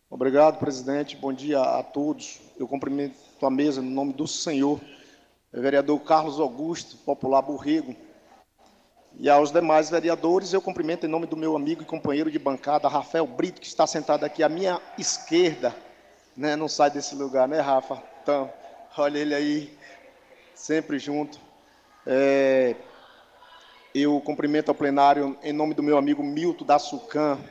Obrigado, presidente. Bom dia a todos. Eu cumprimento a mesa no nome do senhor, vereador Carlos Augusto, popular Borrego, e aos demais vereadores. Eu cumprimento em nome do meu amigo e companheiro de bancada, Rafael Brito, que está sentado aqui à minha esquerda, né? Não sai desse lugar, né, Rafa? Então, olha ele aí, sempre junto. Eu cumprimento ao plenário em nome do meu amigo Milton da Sucam,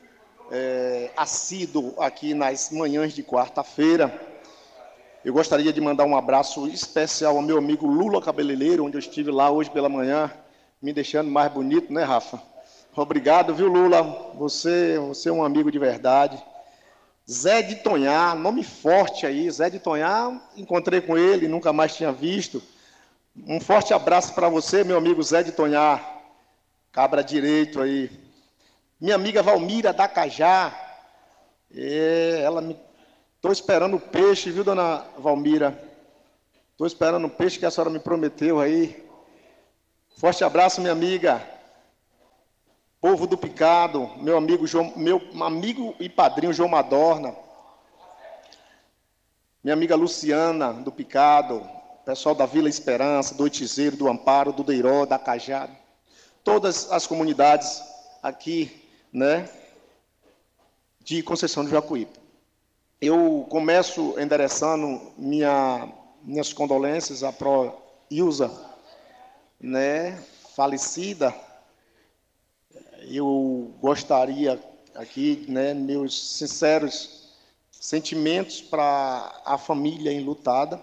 assíduo aqui nas manhãs de quarta-feira. Eu gostaria de mandar um abraço especial ao meu amigo Lula Cabeleireiro, onde eu estive lá hoje pela manhã, me deixando mais bonito, né, Rafa? Obrigado, viu, Lula? Você é um amigo de verdade. Zé de Tonhá, nome forte aí, Zé de Tonhá, encontrei com ele, nunca mais tinha visto. Um forte abraço para você, meu amigo Zé de Tonhá, cabra direito aí. Minha amiga Valmira da Cajá, ela me... Estou esperando o peixe, viu, dona Valmira? Estou esperando o peixe que a senhora me prometeu aí. Forte abraço, minha amiga. Povo do Picado, meu amigo e padrinho João Madorna. Minha amiga Luciana do Picado, pessoal da Vila Esperança, do Oitizeiro, do Amparo, do Deiró, da Cajá. Todas as comunidades aqui, né, de Conceição do Jacuípe. Eu começo endereçando minhas condolências à pró Ilza, né, falecida. Eu gostaria aqui, né, meus sinceros sentimentos para a família enlutada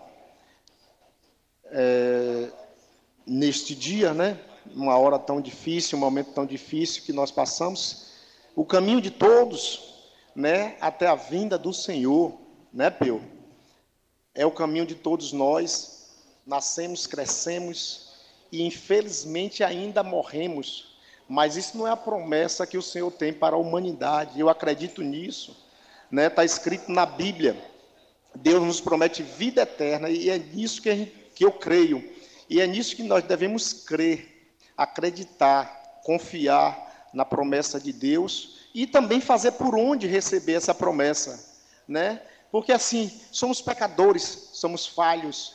neste dia, né, uma hora tão difícil, um momento tão difícil que nós passamos. O caminho de todos, né, até a vinda do Senhor, né, Peu? É o caminho de todos nós. Nascemos, crescemos e infelizmente ainda morremos. Mas isso não é a promessa que o Senhor tem para a humanidade. Eu acredito nisso, né? Está escrito na Bíblia. Deus nos promete vida eterna e é nisso que eu creio. E é nisso que nós devemos crer, acreditar, confiar na promessa de Deus e também fazer por onde receber essa promessa, né? Porque assim, somos pecadores, somos falhos,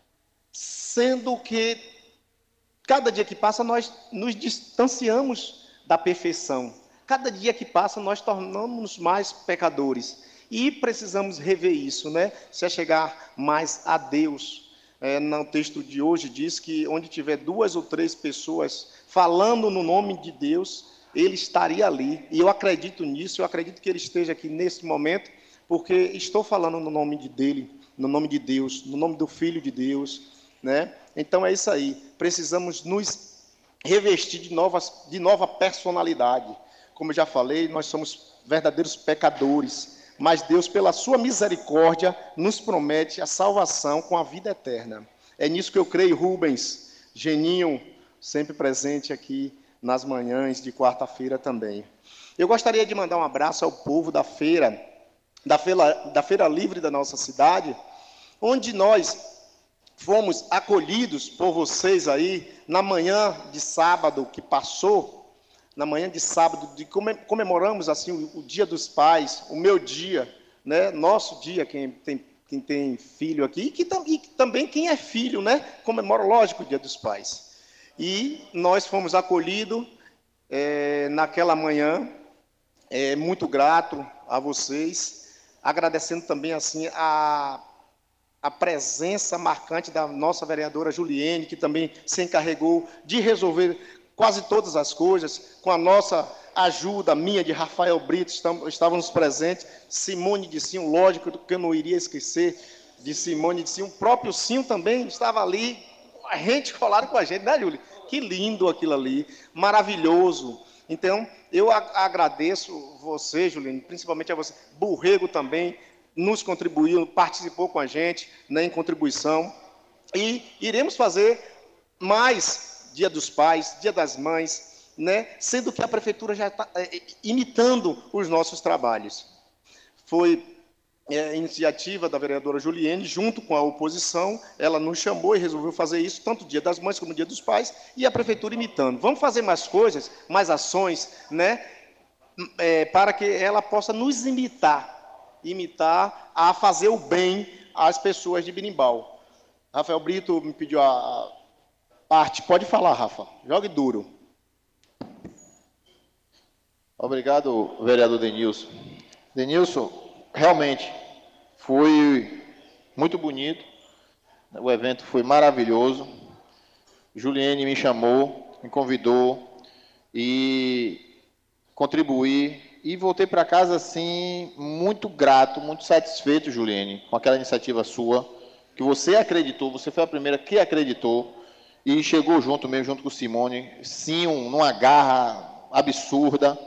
sendo que cada dia que passa nós nos distanciamos da perfeição. Cada dia que passa nós tornamos mais pecadores e precisamos rever isso, né? Se é chegar mais a Deus. No texto de hoje diz que onde tiver 2 ou 3 pessoas falando no nome de Deus, ele estaria ali, e eu acredito nisso, eu acredito que ele esteja aqui nesse momento, porque estou falando no nome dele, no nome de Deus, no nome do Filho de Deus, né? Então é isso aí, precisamos nos revestir de nova personalidade. Como eu já falei, nós somos verdadeiros pecadores, mas Deus, pela sua misericórdia, nos promete a salvação com a vida eterna. É nisso que eu creio, Rubens, Geninho, sempre presente aqui nas manhãs de quarta-feira também. Eu gostaria de mandar um abraço ao povo da feira livre da nossa cidade, onde nós fomos acolhidos por vocês aí na manhã de sábado que passou, na manhã de sábado, comemoramos assim o Dia dos Pais, o meu dia, né? Nosso dia, quem tem filho aqui, e também quem é filho, né? Comemora, lógico, o Dia dos Pais. E nós fomos acolhidos naquela manhã, muito grato a vocês, agradecendo também assim a presença marcante da nossa vereadora Juliene, que também se encarregou de resolver quase todas as coisas, com a nossa ajuda, minha, de Rafael Brito, estávamos presentes, Simone de Sim, lógico que eu não iria esquecer de Simone de Sim, o próprio Sim também estava ali, a gente colaram com a gente, né, Júlia? Que lindo aquilo ali, maravilhoso. Então, eu agradeço você, Juliane, principalmente a você, Borrego também, nos contribuiu, participou com a gente, né, em contribuição, e iremos fazer mais Dia dos Pais, Dia das Mães, né, sendo que a prefeitura já está imitando os nossos trabalhos. Foi iniciativa da vereadora Juliene, junto com a oposição, ela nos chamou e resolveu fazer isso, tanto Dia das Mães como Dia dos Pais, e a prefeitura imitando. Vamos fazer mais coisas, mais ações, né, para que ela possa nos imitar, imitar, a fazer o bem às pessoas de Berimbau. Rafael Brito me pediu a parte. Pode falar, Rafa. Jogue duro. Obrigado, vereador Denilson. Denilson, realmente foi muito bonito, o evento foi maravilhoso. Juliene me chamou, me convidou e contribuí. E voltei para casa, assim, muito grato, muito satisfeito, Juliene, com aquela iniciativa sua, que você acreditou, você foi a primeira que acreditou, e chegou junto mesmo, junto com o Simone, sim, numa garra absurda.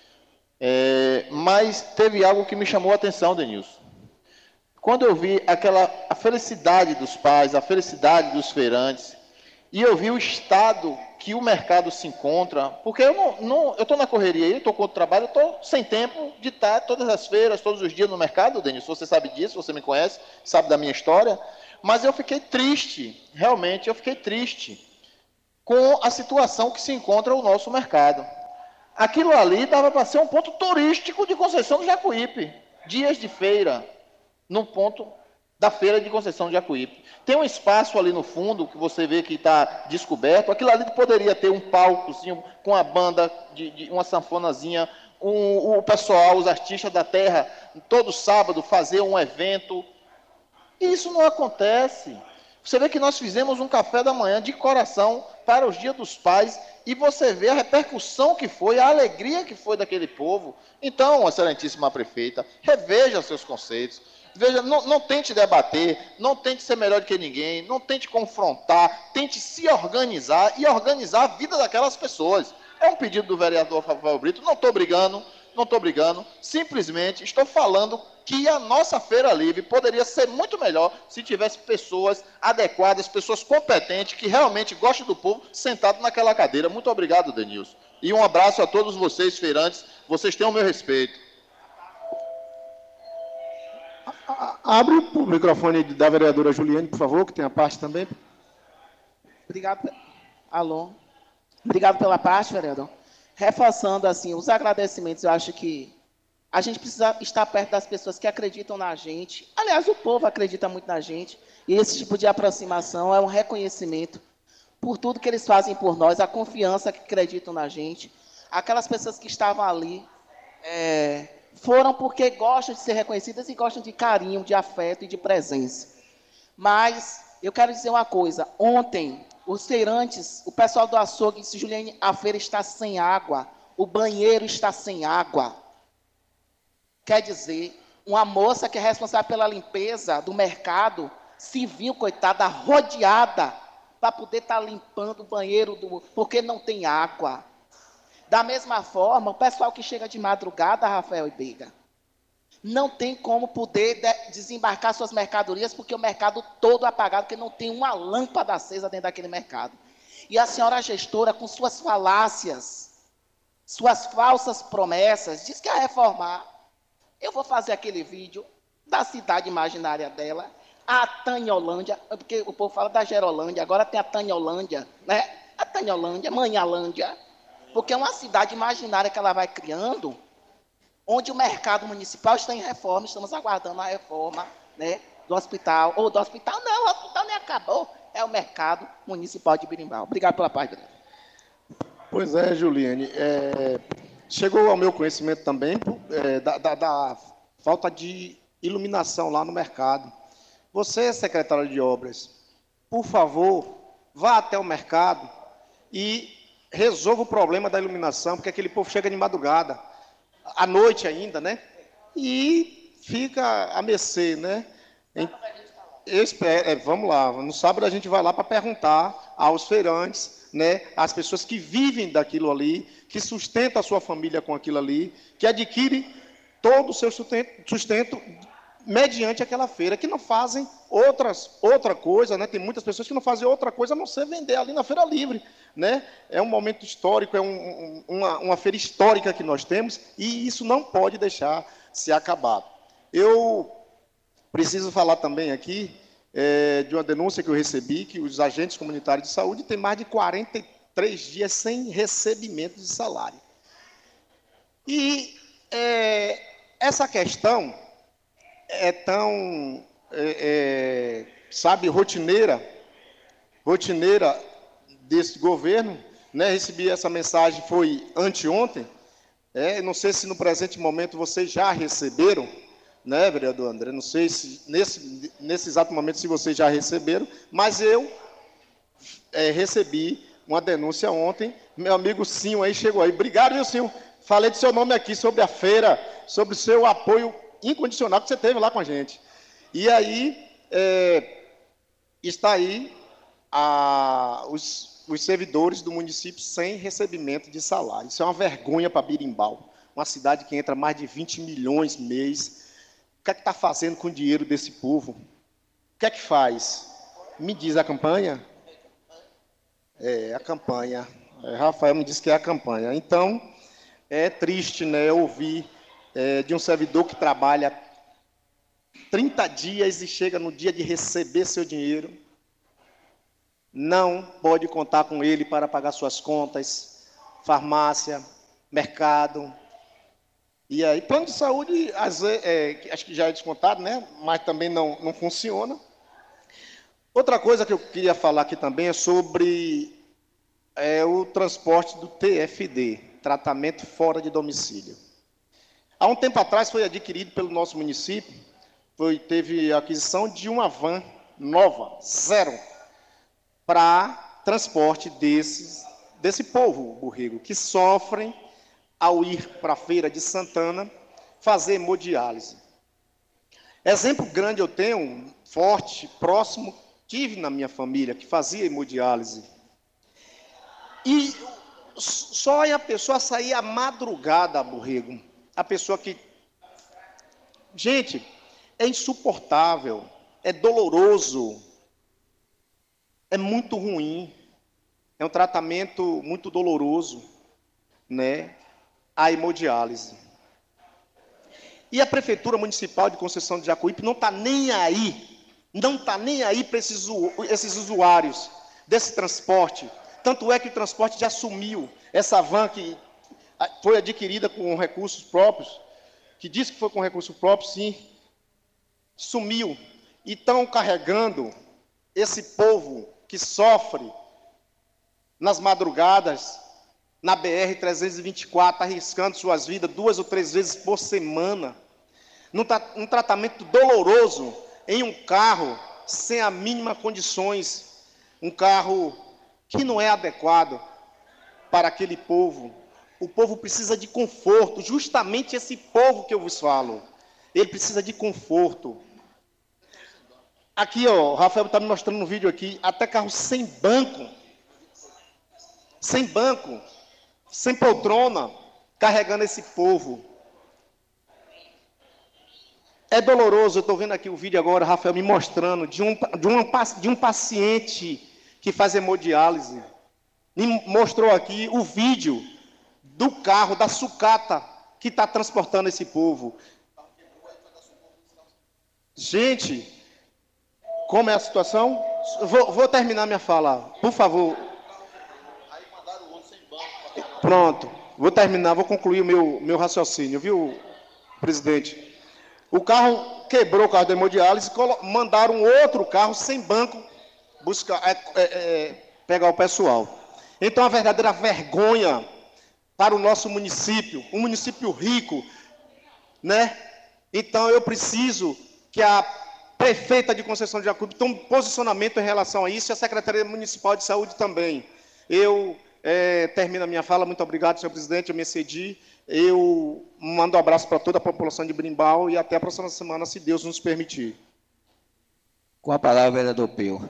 Mas teve algo que me chamou a atenção, Denilson. Quando eu vi a felicidade dos pais, a felicidade dos feirantes, e eu vi o estado que o mercado se encontra, porque eu estou na correria aí, estou com outro trabalho, eu estou sem tempo de estar todas as feiras, todos os dias no mercado, Denilson, você sabe disso, você me conhece, sabe da minha história, mas eu fiquei triste, realmente eu fiquei triste com a situação que se encontra o nosso mercado. Aquilo ali dava para ser um ponto turístico de Conceição do Jacuípe, dias de feira, no ponto da feira de Conceição do Jacuípe. Tem um espaço ali no fundo, que você vê que está descoberto, aquilo ali poderia ter um palcozinho com a banda, uma sanfonazinha, o pessoal, os artistas da terra, todo sábado fazer um evento. E isso não acontece. Você vê que nós fizemos um café da manhã de coração para os Dias dos Pais, e você vê a repercussão que foi, a alegria que foi daquele povo. Então, excelentíssima prefeita, reveja seus conceitos. Veja, não tente debater, não tente ser melhor do que ninguém, não tente confrontar, tente se organizar e organizar a vida daquelas pessoas. É um pedido do vereador Rafael Brito, não estou brigando, simplesmente estou falando que a nossa Feira Livre poderia ser muito melhor se tivesse pessoas adequadas, pessoas competentes, que realmente gostam do povo, sentado naquela cadeira. Muito obrigado, Denilson. E um abraço a todos vocês, feirantes, vocês têm o meu respeito. Abre o microfone da vereadora Juliane, por favor, que tem a parte também. Obrigado. Alô. Obrigado pela parte, vereador. Reforçando, assim, os agradecimentos, eu acho que a gente precisa estar perto das pessoas que acreditam na gente. Aliás, o povo acredita muito na gente. E esse tipo de aproximação é um reconhecimento por tudo que eles fazem por nós, a confiança que acreditam na gente. Aquelas pessoas que estavam ali foram porque gostam de ser reconhecidas e gostam de carinho, de afeto e de presença. Mas eu quero dizer uma coisa. Ontem, os feirantes, o pessoal do açougue disse: Juliane, a feira está sem água, o banheiro está sem água. Quer dizer, uma moça que é responsável pela limpeza do mercado se viu, coitada, rodeada para poder estar limpando o banheiro, porque não tem água. Da mesma forma, o pessoal que chega de madrugada, Rafael e Bega, não tem como poder desembarcar suas mercadorias, porque o mercado todo apagado, porque não tem uma lâmpada acesa dentro daquele mercado. E a senhora gestora, com suas falácias, suas falsas promessas, diz que ia reformar. Eu vou fazer aquele vídeo da cidade imaginária dela, a Tanholândia, porque o povo fala da Gerolândia, agora tem a Tanholândia, né? A Tanholândia, Manhalândia, porque é uma cidade imaginária que ela vai criando, onde o mercado municipal está em reforma, estamos aguardando a reforma, né, do hospital, ou do hospital não, o hospital nem acabou, é o mercado municipal de Berimbau. Obrigado pela parte. Pois é, Juliane, chegou ao meu conhecimento também da falta de iluminação lá no mercado. Você, secretário de obras, por favor, vá até o mercado e resolva o problema da iluminação, porque aquele povo chega de madrugada, à noite ainda, né? E fica a mercê, né? Eu espero, vamos lá, no sábado a gente vai lá para perguntar aos feirantes, né, às pessoas que vivem daquilo ali, que sustentam a sua família com aquilo ali, que adquirem todo o seu sustento mediante aquela feira, que não fazem outra coisa, né? Tem muitas pessoas que não fazem outra coisa a não ser vender ali na Feira Livre, né? É um momento histórico, é uma feira histórica que nós temos, e isso não pode deixar se acabar. Eu preciso falar também aqui de uma denúncia que eu recebi, que os agentes comunitários de saúde têm mais de 43 dias sem recebimento de salário. E essa questão é tão, sabe, rotineira desse governo, né? Recebi essa mensagem, foi anteontem, não sei se no presente momento vocês já receberam, né, vereador André, não sei se nesse exato momento se vocês já receberam, mas eu recebi uma denúncia ontem, meu amigo Sinho aí chegou aí, obrigado, viu, Sinho? Falei do seu nome aqui, sobre a feira, sobre o seu apoio incondicional que você teve lá com a gente. E aí, está aí os servidores do município sem recebimento de salário. Isso é uma vergonha para Birimbau, uma cidade que entra mais de 20 milhões mês. O que é que está fazendo com o dinheiro desse povo? O que é que faz? Me diz a campanha? A campanha. Rafael me disse que é a campanha. Então, é triste, né, ouvir de um servidor que trabalha 30 dias e chega no dia de receber seu dinheiro, não pode contar com ele para pagar suas contas, farmácia, mercado. E aí, plano de saúde, às vezes, acho que já é descontado, né? Mas também não funciona. Outra coisa que eu queria falar aqui também é sobre o transporte do TFD, tratamento fora de domicílio. Há um tempo atrás foi adquirido pelo nosso município, teve a aquisição de uma van nova, zero, para transporte desse povo, Borrego, que sofrem ao ir para a feira de Santana fazer hemodiálise. Exemplo grande eu tenho, forte, próximo, tive na minha família, que fazia hemodiálise. E só a pessoa sair à madrugada, Borrego, a pessoa que... Gente, é insuportável, é doloroso, é muito ruim, é um tratamento muito doloroso, né? A hemodiálise. E a Prefeitura Municipal de Conceição de Jacuípe não está nem aí, para esses usuários desse transporte. Tanto é que o transporte já sumiu. Essa van que foi adquirida com recursos próprios, que disse que foi com recursos próprios, sim, sumiu. E estão carregando esse povo que sofre nas madrugadas, na BR-324, arriscando suas vidas 2 ou 3 vezes por semana, um tratamento doloroso em um carro sem a mínima condições, um carro que não é adequado para aquele povo. O povo precisa de conforto, justamente esse povo que eu vos falo, ele precisa de conforto. Aqui, ó, o Rafael está me mostrando no vídeo aqui, até carro sem banco, sem poltrona, carregando esse povo. É doloroso, eu estou vendo aqui o vídeo agora, Rafael me mostrando, de um paciente que faz hemodiálise. Me mostrou aqui o vídeo do carro, da sucata, que está transportando esse povo. Gente, como é a situação? Vou terminar minha fala, por favor. Pronto, vou terminar, vou concluir o meu raciocínio, viu, presidente? O carro quebrou o carro de hemodiálise, mandaram outro carro sem banco pegar o pessoal. Então, a verdadeira vergonha para o nosso município, um município rico, né? Então, eu preciso que a prefeita de Conceição de Jacuípe tome posicionamento em relação a isso e a Secretaria Municipal de Saúde também. Eu termino a minha fala. Muito obrigado, senhor presidente, eu me excedi. Eu mando um abraço para toda a população de Birimbau e até a próxima semana, se Deus nos permitir. Com a palavra, vereador Peu.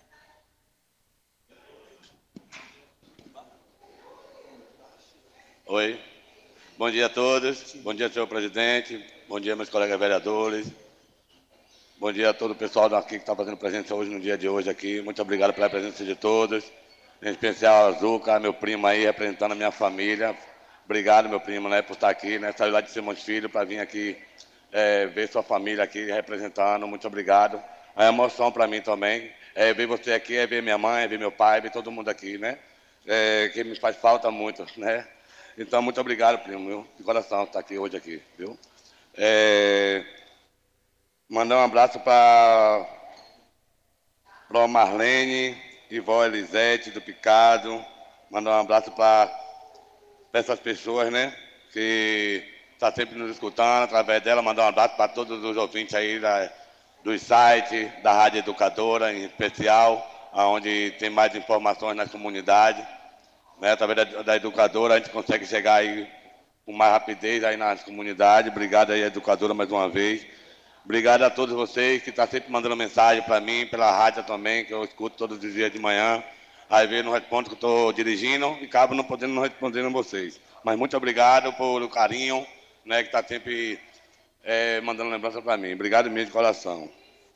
Oi, bom dia a todos, bom dia, senhor presidente, bom dia, meus colegas vereadores, bom dia a todo o pessoal daqui que está fazendo presença hoje, no dia de hoje aqui. Muito obrigado pela presença de todos, em especial a Zuca, meu primo aí, representando a minha família. Obrigado, meu primo, né, por estar aqui, né, saiu lá de Simões Filho para vir aqui ver sua família aqui representando. Muito obrigado. É uma emoção para mim também, ver você aqui, ver minha mãe, ver meu pai, ver todo mundo aqui, né, que me faz falta muito, né. Então, muito obrigado, primo, viu? De coração, estar aqui hoje aqui, viu? Mandar um abraço para a Marlene e vó Elisete do Picado. Mandar um abraço para essas pessoas, né? Que está sempre nos escutando através dela. Mandar um abraço para todos os ouvintes aí dos sites, da Rádio Educadora em especial, onde tem mais informações na comunidade. Né? Através da Educadora a gente consegue chegar aí com mais rapidez aí nas comunidades. Obrigado aí, Educadora, mais uma vez. Obrigado a todos vocês que estão sempre mandando mensagem para mim, pela rádio também, que eu escuto todos os dias de manhã. Às vezes não respondo que estou dirigindo e acabo não podendo responder a vocês. Mas muito obrigado pelo carinho, né, que está sempre mandando lembrança para mim. Obrigado mesmo de coração.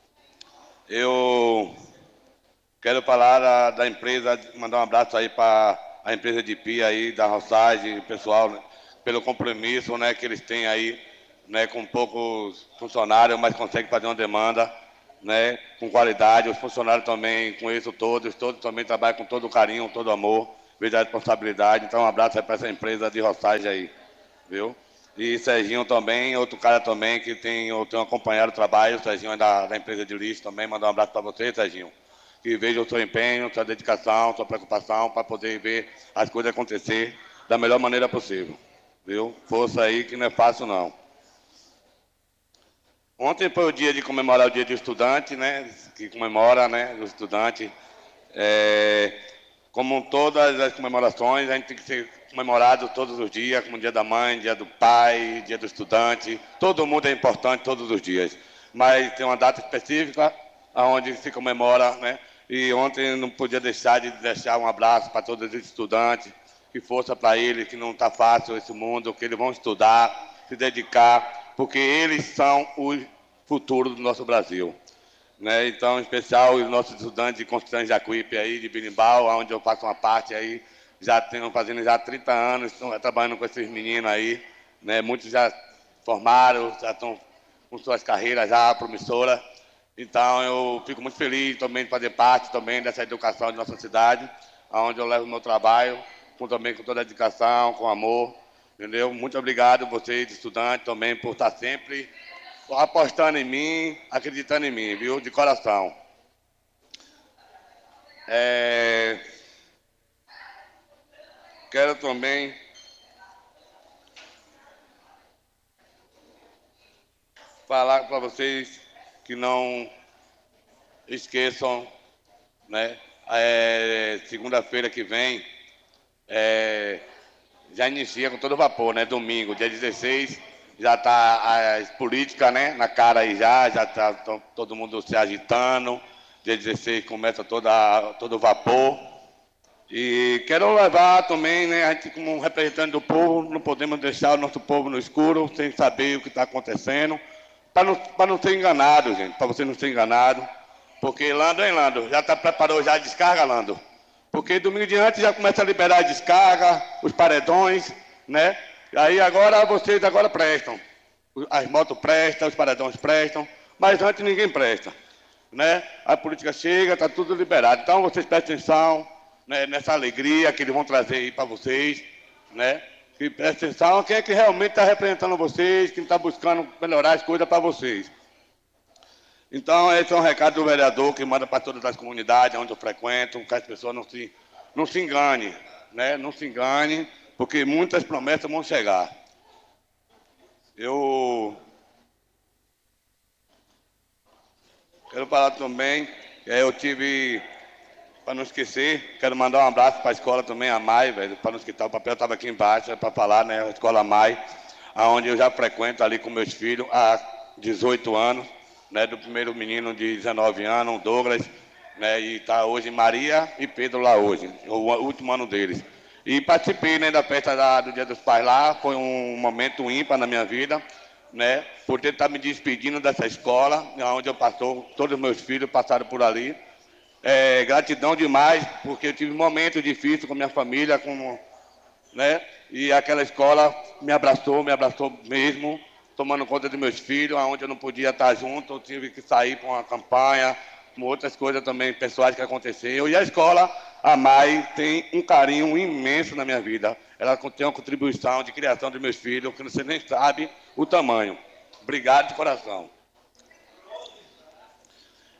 Eu quero falar da empresa, mandar um abraço aí para a empresa de Pia aí, da Roçagem, pessoal, né, pelo compromisso, né, que eles têm aí, né, com poucos funcionários, mas consegue fazer uma demanda, né, com qualidade. Os funcionários também, com isso todos também trabalham com todo o carinho, todo o amor, vejo a responsabilidade. Então, um abraço aí para essa empresa de Roçagem aí, viu? E Serginho também, outro cara também que eu tenho acompanhado o trabalho, o Serginho é da empresa de lixo também. Mandar um abraço para você, Serginho, que veja o seu empenho, sua dedicação, sua preocupação para poder ver as coisas acontecer da melhor maneira possível, viu? Força aí que não é fácil não. Ontem foi o dia de comemorar o dia do estudante, né? Que comemora, né? O estudante. Como todas as comemorações, a gente tem que ser comemorado todos os dias, como o dia da mãe, dia do pai, dia do estudante. Todo mundo é importante todos os dias. Mas tem uma data específica onde se comemora, né? E ontem não podia deixar de deixar um abraço para todos os estudantes, que força para eles, que não está fácil esse mundo, que eles vão estudar, se dedicar, porque eles são o futuro do nosso Brasil. Né? Então, em especial, os nossos estudantes de Constância Jacuípe aí, de Birimbau, onde eu faço uma parte aí, já tenho fazendo já 30 anos, estão trabalhando com esses meninos aí, né? Muitos já formaram, já estão com suas carreiras já promissoras. Então, eu fico muito feliz também de fazer parte também dessa educação de nossa cidade, onde eu levo o meu trabalho, também com toda a dedicação, com amor, entendeu? Muito obrigado vocês, estudantes, também, por estar sempre apostando em mim, acreditando em mim, viu? De coração. Quero também falar para vocês que não esqueçam, né? Segunda-feira que vem já inicia com todo vapor, né? Domingo, dia 16, já está as políticas, né? Na cara aí já está todo mundo se agitando. Dia 16 começa todo vapor. E quero levar também, né? A gente, como representante do povo, não podemos deixar o nosso povo no escuro, sem saber o que está acontecendo, para não ser enganado, gente, para você não ser enganado. Porque Lando, hein, Lando? Já preparou já a descarga, Lando? Porque domingo de antes já começa a liberar a descarga, os paredões, né? Aí agora vocês agora prestam. As motos prestam, os paredões prestam, mas antes ninguém presta, né? A política chega, está tudo liberado. Então vocês prestem atenção, né, nessa alegria que eles vão trazer aí para vocês, né? Que prestem atenção, quem é que realmente está representando vocês, quem está buscando melhorar as coisas para vocês. Então, esse é um recado do vereador que manda para todas as comunidades onde eu frequento, que as pessoas não se enganem, né? Não se enganem, porque muitas promessas vão chegar. Eu quero falar também, eu tive, para não esquecer, quero mandar um abraço para a escola também, a MAI, velho, para não esquecer, o papel estava aqui embaixo, para falar, né? A escola MAI, onde eu já frequento ali com meus filhos há 18 anos. Né, do primeiro menino de 19 anos, Douglas, né, e está hoje Maria e Pedro lá hoje, o último ano deles. E participei, né, da festa do Dia dos Pais lá, foi um momento ímpar na minha vida, né, por ter estar me despedindo dessa escola, onde eu passou, todos os meus filhos passaram por ali. Gratidão demais, porque eu tive momentos difíceis com minha família, né, e aquela escola me abraçou mesmo, tomando conta dos meus filhos, onde eu não podia estar junto, eu tive que sair para uma campanha, com outras coisas também pessoais que aconteceram. E a escola, a MAI, tem um carinho imenso na minha vida. Ela tem uma contribuição de criação dos meus filhos, que você nem sabe o tamanho. Obrigado de coração.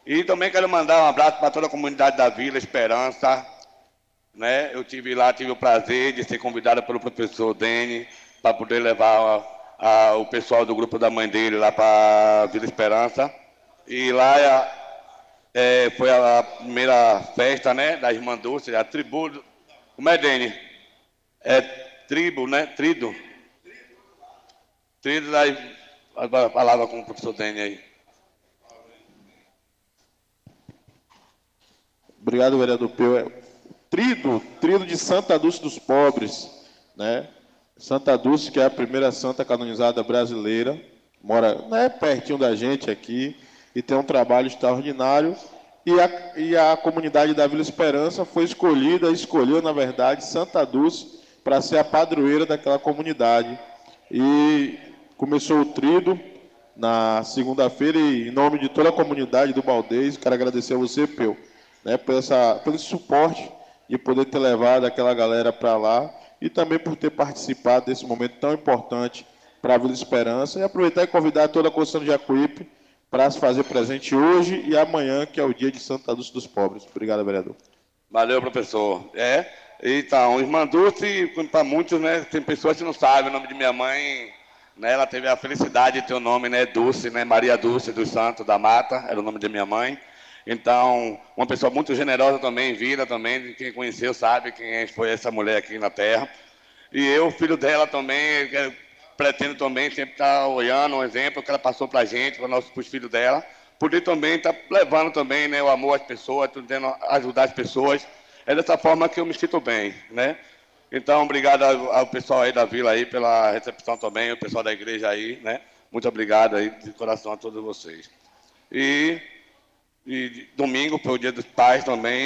E também quero mandar um abraço para toda a comunidade da Vila Esperança, né? Eu tive lá, tive o prazer de ser convidado pelo professor Dene para poder levar o pessoal do grupo da mãe dele lá para Vila Esperança. E lá foi a primeira festa, né, da Irmã Dulce, a tribo. Como é, Dene? É tribo, né? Trido. Trido, aí, a palavra com o professor Dene aí. Obrigado, vereador Peu. Trido de Santa Dulce dos Pobres, né? Santa Dulce, que é a primeira santa canonizada brasileira, mora, né, pertinho da gente aqui e tem um trabalho extraordinário. E a comunidade da Vila Esperança foi escolheu, na verdade, Santa Dulce para ser a padroeira daquela comunidade. E começou o trido na segunda-feira e, em nome de toda a comunidade do Baldez, quero agradecer a você, Peu, né, pelo esse suporte de poder ter levado aquela galera para lá e também por ter participado desse momento tão importante para a Vila Esperança e aproveitar e convidar toda a Constituição de Jacuípe para se fazer presente hoje e amanhã, que é o dia de Santa Dulce dos Pobres. Obrigado, vereador. Valeu, professor. Então, Irmã Dulce, para muitos, né, tem pessoas que não sabem o nome de minha mãe, né, ela teve a felicidade de ter o nome, né, Dulce, né, Maria Dulce dos Santos da Mata, era o nome de minha mãe. Então, uma pessoa muito generosa também, vida também, quem conheceu sabe quem foi essa mulher aqui na Terra. E eu, filho dela também, pretendo também sempre estar olhando um exemplo que ela passou para a gente, para os filhos dela, poder também estar levando também, né, o amor às pessoas, tentando ajudar as pessoas. É dessa forma que eu me sinto bem, né? Então, obrigado ao pessoal aí da Vila aí pela recepção também, o pessoal da igreja aí, né? Muito obrigado aí de coração a todos vocês. E domingo foi o dia dos pais também,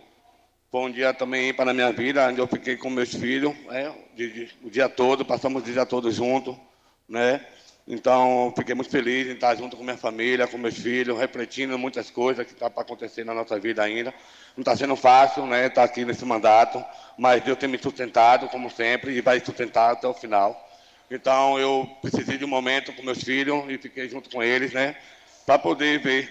foi um dia também ímpar na minha vida, onde eu fiquei com meus filhos, né, o dia todo, passamos o dia todo juntos, né? Então, fiquei muito feliz em estar junto com minha família, com meus filhos, refletindo muitas coisas que estão para acontecer na nossa vida ainda. Não está sendo fácil, né, estar aqui nesse mandato, mas Deus tem me sustentado, como sempre, e vai sustentar até o final. Então, eu precisei de um momento com meus filhos e fiquei junto com eles, né, para poder ver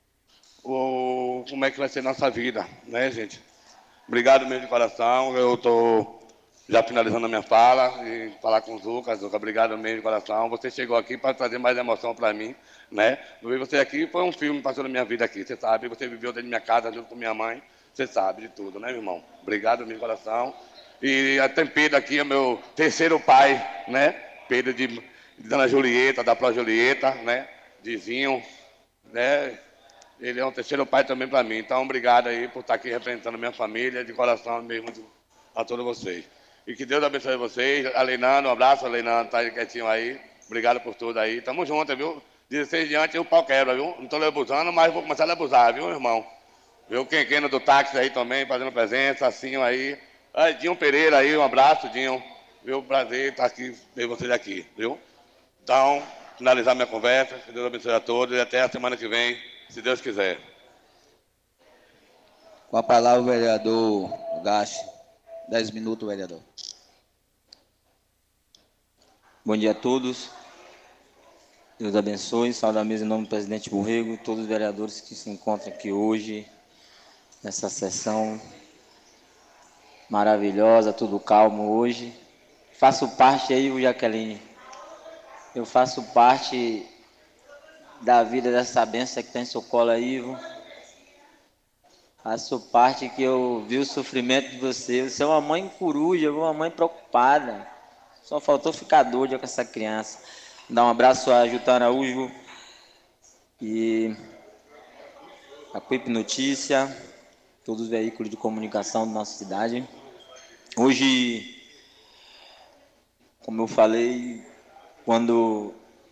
como é que vai ser nossa vida, né, gente? Obrigado mesmo de coração. Eu estou já finalizando a minha fala e falar com o Zuca. Zuca, obrigado mesmo de coração. Você chegou aqui para trazer mais emoção para mim, né? Eu vi você aqui, foi um filme que passou na minha vida aqui, você sabe. Você viveu dentro da minha casa junto com minha mãe, você sabe de tudo, né, meu irmão? Obrigado mesmo de coração. E até Pedro aqui é meu terceiro pai, né? Pedro de Dona Julieta, da Pró Julieta, né? Vizinho, né? Ele é um terceiro pai também para mim. Então, obrigado aí por estar aqui representando a minha família, de coração mesmo a todos vocês. E que Deus abençoe vocês. A Leinando, um abraço, a Leinando, está aí quietinho aí. Obrigado por tudo aí. Tamo junto, viu? 16 diante o pau quebra, viu? Não estou abusando, mas vou começar a abusar, viu, irmão? Viu o Quenqueno do táxi aí também, fazendo presença, assim aí. Dinho Pereira aí, um abraço, Dinho. Viu? Prazer estar aqui, ver vocês aqui, viu? Então, finalizar minha conversa. Que Deus abençoe a todos e até a semana que vem, se Deus quiser. Com a palavra, o vereador Gache. 10 minutos, vereador. Bom dia a todos. Deus abençoe. Saúde à mesa em nome do presidente Borrego e todos os vereadores que se encontram aqui hoje, nessa sessão maravilhosa, tudo calmo hoje. Faço parte aí, Jaqueline. Eu faço parte da vida dessa benção que tem em seu colo aí, Ivo. Faço parte que eu vi o sofrimento de você. Você é uma mãe coruja, uma mãe preocupada. Só faltou ficar doida com essa criança. Dar um abraço a Juta Araújo e a Jacuípe Notícia, todos os veículos de comunicação da nossa cidade. Hoje, como eu falei, quando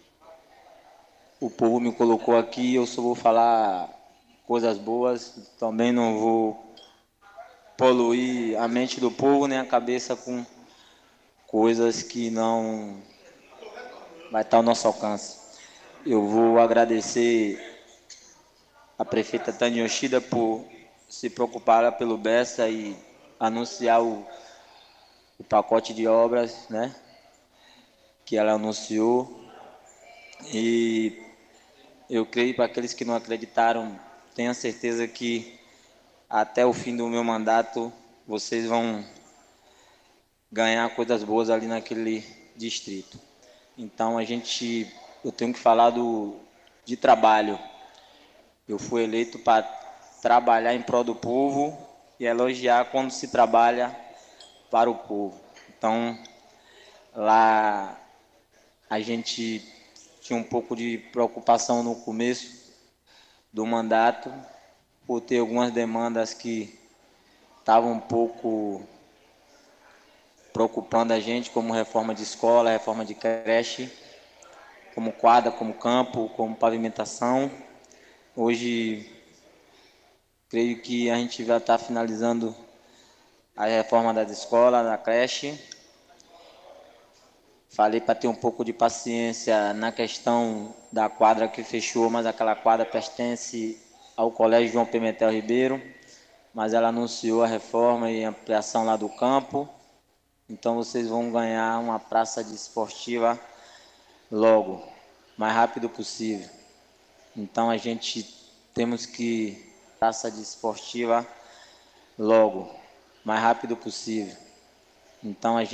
o povo me colocou aqui, eu só vou falar coisas boas, também não vou poluir a mente do povo nem a cabeça com coisas que não vai estar ao nosso alcance. Eu vou agradecer a prefeita Tânia Yoshida por se preocupar pelo Bessa e anunciar o pacote de obras, né, que ela anunciou. E eu creio, para aqueles que não acreditaram tenho a certeza que até o fim do meu mandato vocês vão ganhar coisas boas ali naquele distrito. Então eu tenho que falar de trabalho. Eu fui eleito para trabalhar em prol do povo e elogiar quando se trabalha para o povo. Então, lá a gente tinha um pouco de preocupação no começo do mandato, por ter algumas demandas que estavam um pouco preocupando a gente, como reforma de escola, reforma de creche, como quadra, como campo, como pavimentação. Hoje, creio que a gente vai estar finalizando a reforma das escolas, da creche. Falei para ter um pouco de paciência na questão da quadra que fechou, mas aquela quadra pertence ao Colégio João Pimentel Ribeiro, mas ela anunciou a reforma e ampliação lá do campo. Então vocês vão ganhar uma praça desportiva logo, mais rápido possível. Então a gente temos que praça desportiva logo, mais rápido possível. Então a gente